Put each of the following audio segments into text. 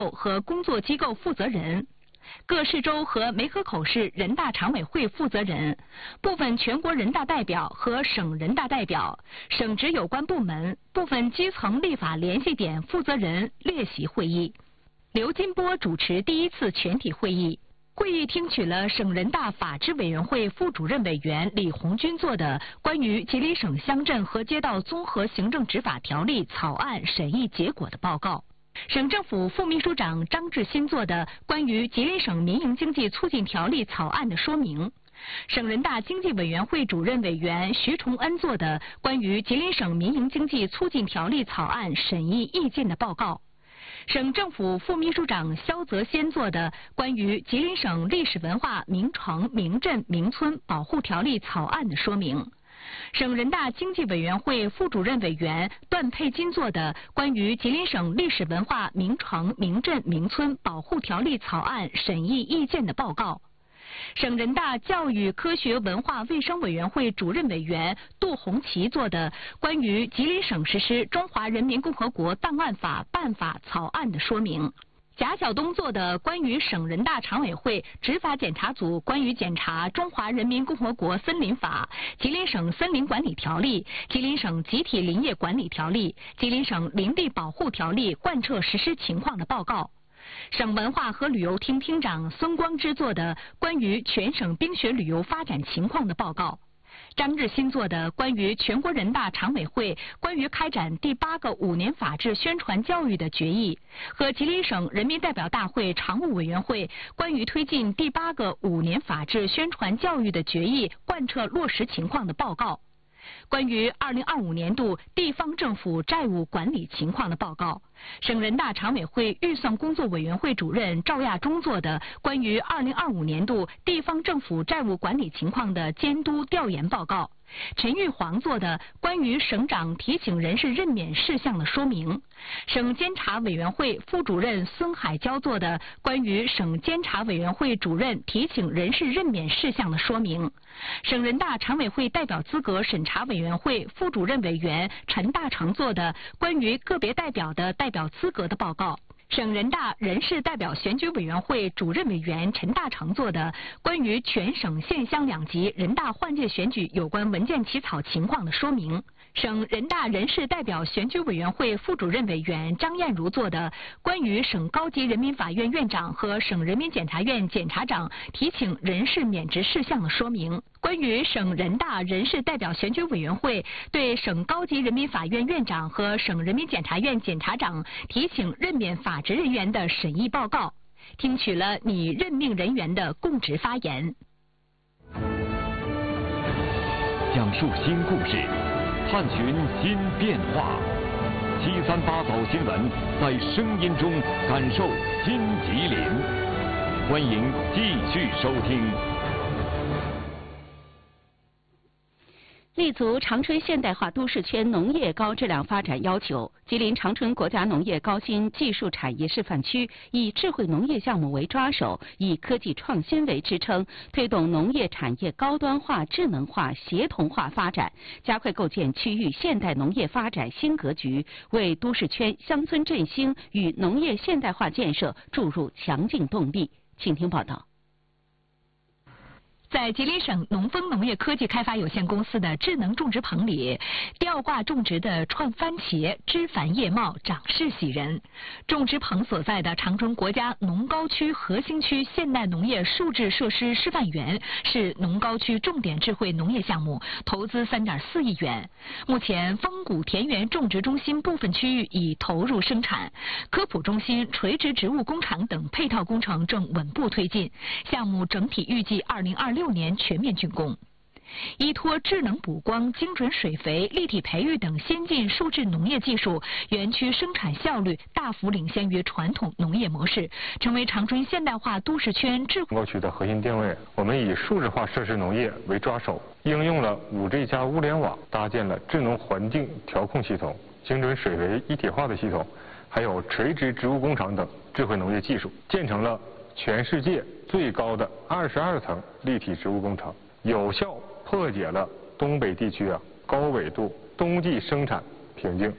和工作机构负责人。各市州和梅河口市人大常委会负责人、部分全国人大代表和省人大代表、省直有关部门、部分基层立法联系点负责人列席会议。刘金波主持第一次全体会议。会议听取了省人大法制委员会副主任委员李红军做的关于吉林省乡镇和街道综合行政执法条例草案审议结果的报告。省政府副秘书长张志新做的关于吉林省民营经济促进条例草案的说明，省人大经济委员会主任委员徐崇恩做的关于吉林省民营经济促进条例草案审议意见的报告，省政府副秘书长肖泽先做的关于吉林省历史文化名城、名镇、名村保护条例草案的说明。省人大经济委员会副主任委员段佩金做的关于吉林省历史文化名城、名镇、名村保护条例草案审议意见的报告。省人大教育科学文化卫生委员会主任委员杜红旗做的关于吉林省实施《中华人民共和国档案法》办法草案的说明。贾晓东做的关于省人大常委会执法检查组关于检查《中华人民共和国森林法》、吉林省森林管理条例、吉林省集体林业管理条例、吉林省林地保护条例贯彻实施情况的报告。省文化和旅游厅厅长孙光之做的关于全省冰雪旅游发展情况的报告。张志新做的关于全国人大常委会关于开展第8个5年法治宣传教育的决议和吉林省人民代表大会常务委员会关于推进第8个5年法治宣传教育的决议贯彻落实情况的报告。关于2025年度地方政府债务管理情况的报告，省人大常委会预算工作委员会主任赵亚忠做的关于2025年度地方政府债务管理情况的监督调研报告，陈玉煌做的关于省长提请人事任免事项的说明，省监察委员会副主任孙海娇做的关于省监察委员会主任提请人事任免事项的说明，省人大常委会代表资格审查委员会副主任委员陈大成做的关于个别代表的代表资格的报告，省人大人事代表选举委员会主任委员陈大成做的关于全省县乡两级人大换届选举有关文件起草情况的说明，省人大人事代表选举委员会副主任委员张艳茹做的关于省高级人民法院院长和省人民检察院检察长提请人事免职事项的说明，关于省人大人事代表选举委员会对省高级人民法院院长和省人民检察院检察长提请任免法职人员的审议报告，听取了拟任命人员的供职发言。 讲述新故事，探寻新变化。738早新闻，在声音中感受新吉林。欢迎继续收听。 立足长春现代化都市圈农业高质量发展要求，吉林长春国家农业高新技术产业示范区以智慧农业项目为抓手，以科技创新为支撑，推动农业产业高端化、智能化、协同化发展，加快构建区域现代农业发展新格局，为都市圈乡村振兴与农业现代化建设注入强劲动力。请听报道。 在吉林省农丰农业科技开发有限公司的智能种植棚里，吊挂种植的串番茄枝繁叶茂，长势喜人。种植棚所在的长春国家农高区核心区现代农业数质设施示范园是农高区重点智慧农业项目，投资3.4亿元。目前，丰谷田园种植中心部分区域已投入生产，科普中心、垂直植物工厂等配套工程正稳步推进。项目整体预计2026年全面竣工。依托智能补光、精准水肥、立体培育等先进数质农业技术，园区生产效率大幅领先于传统农业模式，成为长春现代化都市圈智慧高区的核心定位。我们以数字化设施农业为抓手，应用了5G 加物联网，搭建了智能环境调控系统、精准水肥一体化的系统，还有垂直植物工厂等智慧农业技术，建成了全世界最高的22层立体植物工厂，有效破解了东北地区高纬度冬季生产瓶颈。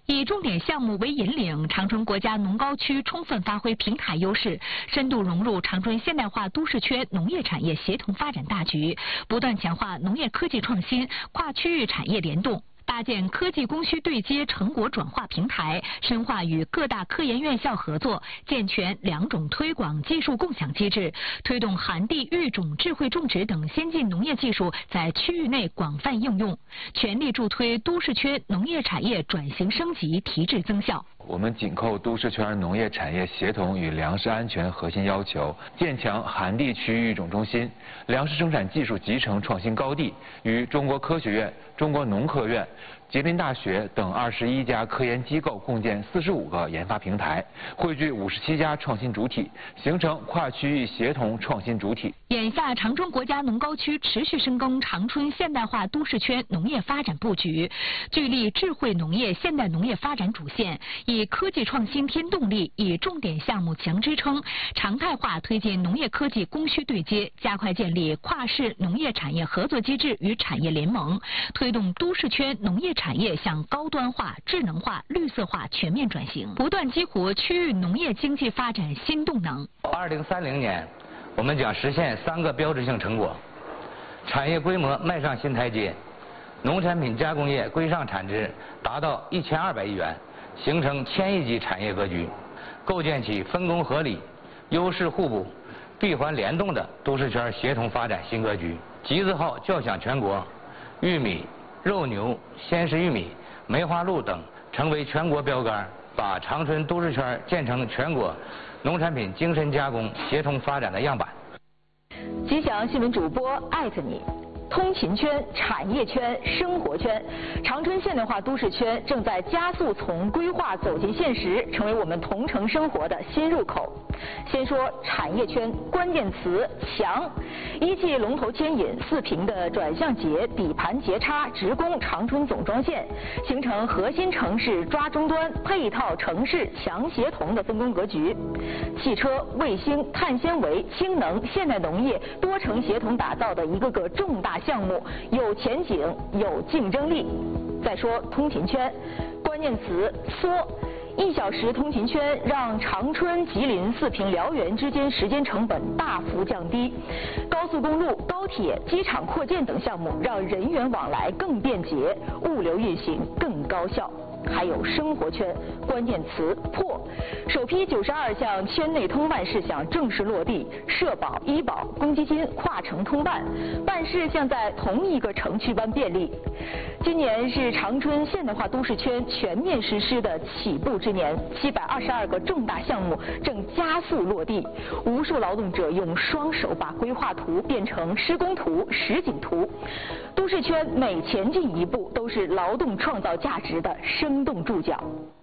以重点项目为引领，长春国家农高区充分发挥平台优势，深度融入长春现代化都市圈农业产业协同发展大局，不断强化农业科技创新、跨区域产业联动。搭建科技供需对接成果转化平台，深化与各大科研院校合作，健全两种推广技术共享机制，推动寒地育种、智慧种植等先进农业技术在区域内广泛应用，全力助推都市圈农业产业转型升级、提质增效。 我们紧扣都市圈农业产业协同与粮食安全核心要求，建强寒地区域育种中心、粮食生产技术集成创新高地，与中国科学院、中国农科院、吉林大学等21家科研机构共建45个研发平台，汇聚57家创新主体，形成跨区域协同创新主体。 眼下，长春国家农高区持续深耕长春现代化都市圈农业发展布局，聚力智慧农业、现代农业发展主线，以科技创新添动力，以重点项目强支撑，常态化推进农业科技供需对接，加快建立跨市农业产业合作机制与产业联盟，推动都市圈农业产业向高端化、智能化、绿色化全面转型，不断激活区域农业经济发展新动能。 2030年，我们将实现3个标志性成果：产业规模迈上新台阶，农产品加工业规上产值达到1200亿元，形成1000亿级产业格局，构建起分工合理、优势互补、闭环联动的都市圈协同发展新格局。集字号叫响全国，玉米、肉牛、鲜食玉米、梅花鹿等成为全国标杆，把长春都市圈建成全国农产品精深加工协同发展的样板。 吉祥新闻主播艾特你。通勤圈、产业圈、生活圈，长春现代化都市圈正在加速从规划走进现实，成为我们同城生活的新入口。先说产业圈，关键词强。一汽龙头牵引4平的转向节底盘节插直攻长春总装线，形成核心城市抓终端、配套城市强协同的分工格局。汽车、卫星、碳纤维、氢能、现代农业多城协同打造的一个个重大项目，有前景、有竞争力。再说通勤圈，关键词缩。1小时通勤圈让长春、吉林、4平、辽源之间时间成本大幅降低，高速公路、高铁、机场扩建等项目让人员往来更便捷，物流运行更高效。还有生活圈，关键词破。首批92项圈内通办事项正式落地，社保、医保、公积金跨城通办，办事像在同一个城区般便利。今年是长春现代化都市圈全面实施的起步之年，722个重大项目正加速落地，无数劳动者用双手把规划图变成施工图、实景图。都市圈每前进一步，都是劳动创造价值的生动注脚。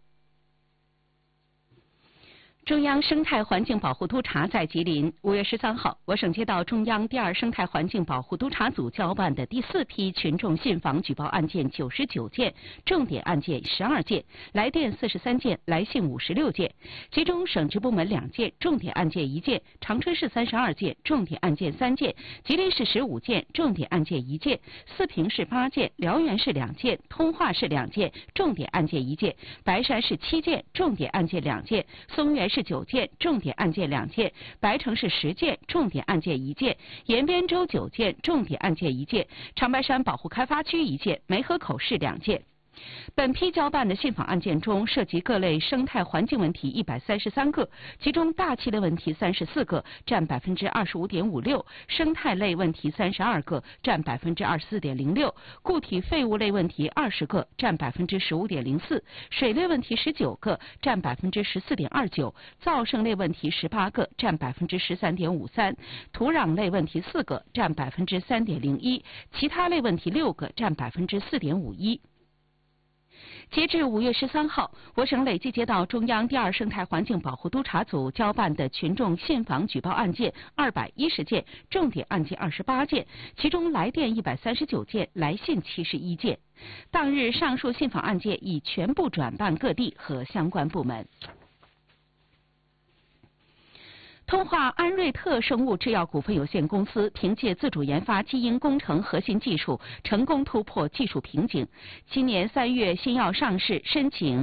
中央生态环境保护督察在吉林。5月13号，我省接到中央第2生态环境保护督察组交办的第4批群众信访举报案件99件，重点案件12件，来电43件，来信56件。其中省直部门2件，重点案件1件；长春市32件，重点案件3件；吉林市15件，重点案件1件；4平市8件，辽源市2件，通化市2件，重点案件1件；白山市7件，重点案件2件；松原市9件，重点案件2件；白城市10件，重点案件1件；延边州9件，重点案件1件；长白山保护开发区1件；梅河口市2件。本批交办的信访案件中，涉及各类生态环境问题133个，其中大气类问题34个，占25.56%；生态类问题32个，占24.06%；固体废物类问题20个，占15.04%；水类问题19个，占14.29%；噪声类问题18个，占13.53%；土壤类问题4个，占3.01%；其他类问题6个，占4.51%。截至5月13号，我省累计接到中央第2生态环境保护督察组交办的群众信访举报案件210件，重点案件28件，其中来电139件，来信71件。当日上述信访案件已全部转办各地和相关部门。通化安瑞特生物制药股份有限公司凭借自主研发基因工程核心技术，成功突破技术瓶颈。今年3月新药上市，申请